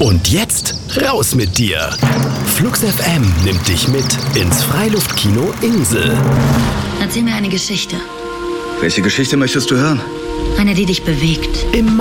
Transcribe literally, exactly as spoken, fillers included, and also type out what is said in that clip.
Und jetzt raus mit dir. Flux F M nimmt dich mit ins Freiluftkino Insel. Erzähl mir eine Geschichte. Welche Geschichte möchtest du hören? Eine, die dich bewegt. Im